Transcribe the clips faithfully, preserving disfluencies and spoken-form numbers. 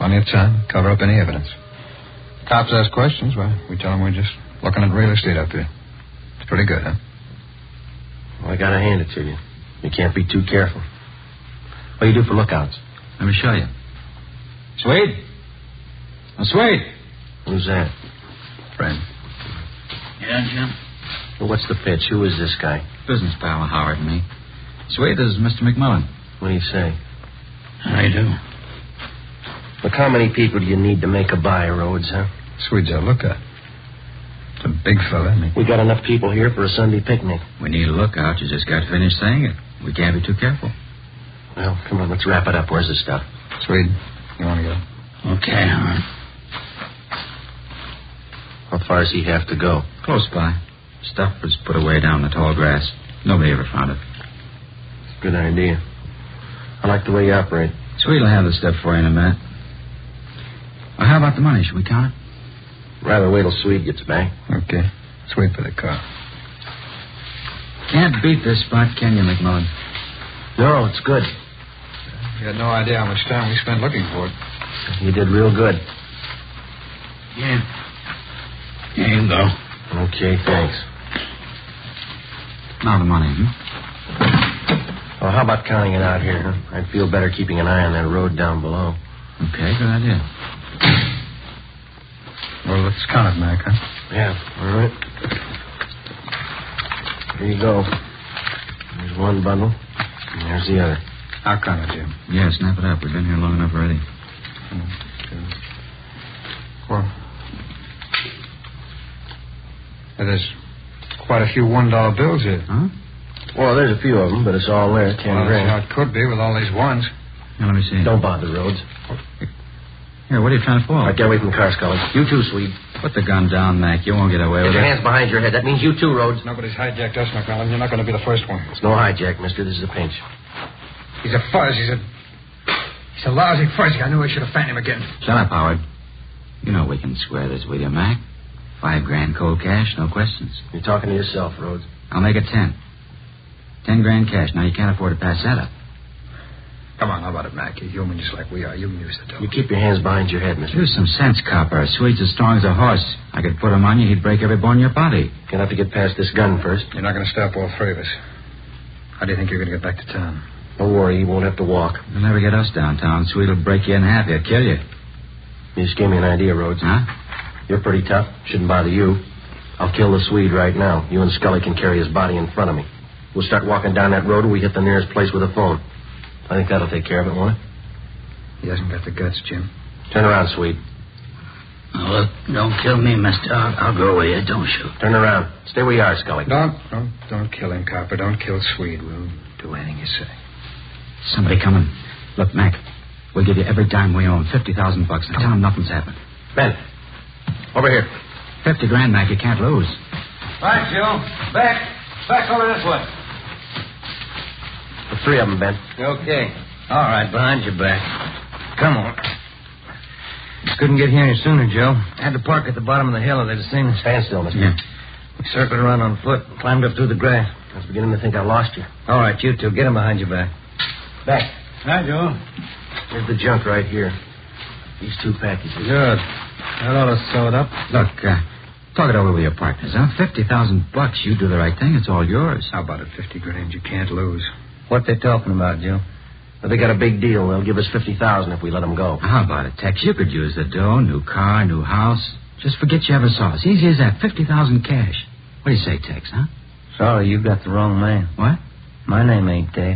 Plenty of time to cover up any evidence. Cops ask questions, well, we tell them we're just looking at real estate up here. It's pretty good, huh? Well, I gotta hand it to you. You can't be too careful. What do you do for lookouts? Let me show you. Swede? Oh, Swede. Who's that? Friend. Yeah, Jim? Well, what's the pitch? Who is this guy? Business pal of Howard and me. Swede, this is Mister McMillan. What do you say? How do you do? Look, how many people do you need to make a buy, Rhodes, huh? Swede's a lookout. It's a big fella, isn't he? We got enough people here for a Sunday picnic. We need a lookout. You just got finished saying it. We can't be too careful. Well, come on, let's wrap it up. Where's the stuff? Swede, you want to go? Okay, Howard. How far does he have to go? Close by. Stuff was put away down in the tall grass. Nobody ever found it. Good idea. I like the way you operate. Swede will have the stuff for you in a minute. Well, how about the money? Should we count it? Rather wait till Swede gets back. Okay. Let's wait for the car. Can't beat this spot, can you, McMillan? No, it's good. You had no idea how much time we spent looking for it. You did real good. Yeah. Here you go. Okay, thanks. Now the money, hmm? Well, how about counting it out here, huh? I'd feel better keeping an eye on that road down below. Okay, good idea. Well, let's count it, Mac, huh? Yeah, all right. Here you go. There's one bundle, and there's the other. I'll count it, Jim. Yeah, snap it up. We've been here long enough already. One, two. Well, there's quite a few one-dollar bills here. Huh? Well, there's a few of them, but it's all there. Ten Well, grand. that's how it could be with all these ones. Now, let me see. Don't bother, Rhodes. Here, what are you trying to pull? All right, get away from the car, Scully. You too, Swede. Put the gun down, Mac. You won't get away Get with your it. hands behind your head. That means you too, Rhodes. Nobody's hijacked us, McMillan. You're not going to be the first one. It's no hijack, mister. This is a pinch. He's a fuzz. He's a... He's a lousy fuzz. I knew I should have found him again. Shut up, Howard. You know we can square this with you, Mac. Five grand cold cash, no questions. You're talking to yourself, Rhodes. I'll make it ten. Ten grand cash. Now, you can't afford to pass that up. Come on, how about it, Mac? You're human just like we are. You can use the dough. You keep your hands behind your head, mister. Use some sense, copper. Swede's as strong as a horse. I could put him on you, he'd break every bone in your body. Gonna have to get past this gun first. You're not going to stop all three of us. How do you think you're going to get back to town? Don't worry, you won't have to walk. You'll never get us downtown. Swede will break you in half. He'll kill you. You just gave me an idea, Rhodes. Huh? You're pretty tough. Shouldn't bother you. I'll kill the Swede right now. You and Scully can carry his body in front of me. We'll start walking down that road and we hit the nearest place with a phone. I think that'll take care of it, won't it? He hasn't got the guts, Jim. Turn around, Swede. Oh, look, don't kill me, mister. I'll, I'll go with you. Don't shoot. Turn around. Stay where you are, Scully. Don't, don't, don't kill him, Copper. Don't kill Swede. We'll do anything you say. Somebody coming. Look, Mac, we'll give you every dime we own. Fifty thousand bucks. Now tell him nothing's happened. Ben, over here. Fifty grand, Mac. You can't lose. Right, Joe. Back. Back over this way. The three of them, Ben. Okay. All right, behind your back. Come on. Just couldn't get here any sooner, Joe. I had to park at the bottom of the hill, or they'd have seen us. Stand still, mister. Yeah. We circled around on foot and climbed up through the grass. I was beginning to think I lost you. All right, you two, get him behind your back. Back. Hi, Joe. Here's the junk right here. These two packages. Good. That ought to sew it up. Look, uh, talk it over with your partners, huh? Fifty thousand bucks. You do the right thing. It's all yours. How about it? Fifty grand you can't lose. What they talking about, Joe? Well, they got a big deal. They'll give us fifty thousand dollars if we let them go. How about it, Tex? You could use the dough, new car, new house. Just forget you ever saw us. Easy as that. Fifty thousand cash. What do you say, Tex, huh? Sorry, you got the wrong man. What? My name ain't Tex.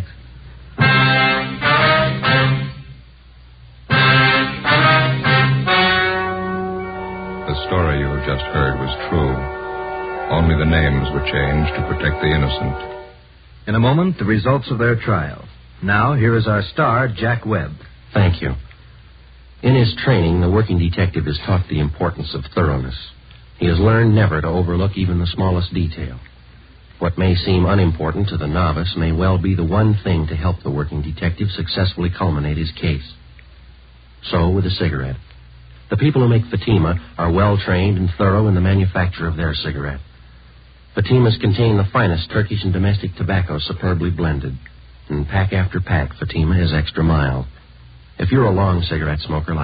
The story you have just heard was true. Only the names were changed to protect the innocent. In a moment, the results of their trial. Now, here is our star, Jack Webb. Thank you. In his training, the working detective is taught the importance of thoroughness. He has learned never to overlook even the smallest detail. What may seem unimportant to the novice may well be the one thing to help the working detective successfully culminate his case. So with a cigarette. The people who make Fatima are well-trained and thorough in the manufacture of their cigarette. Fatimas contain the finest Turkish and domestic tobacco superbly blended. And pack after pack, Fatima is extra mild. If you're a long cigarette smoker like